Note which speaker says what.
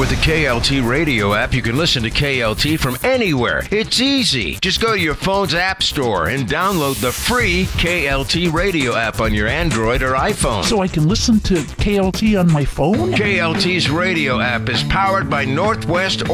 Speaker 1: With the KLT radio app, you can listen to KLT from anywhere. It's easy. Just go to your phone's app store and download the free KLT radio app on your Android or iPhone.
Speaker 2: So I can listen to KLT on my phone?
Speaker 1: KLT's radio app is powered by Northwest